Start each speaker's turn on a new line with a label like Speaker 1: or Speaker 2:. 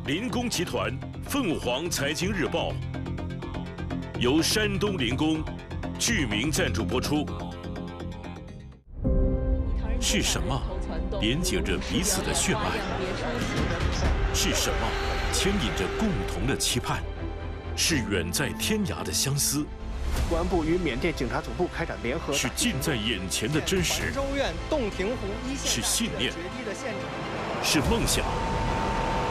Speaker 1: 林工集团凤凰财经日报由山东林工剧名赞助播出。是什么连接着彼此的血脉？是什么牵引着共同的期盼？是远在天涯的相思。
Speaker 2: 公安部与缅甸警察总部开展联合，
Speaker 1: 是近在眼前的真实，
Speaker 2: 州院洞庭湖一线
Speaker 1: 是信念，是梦想。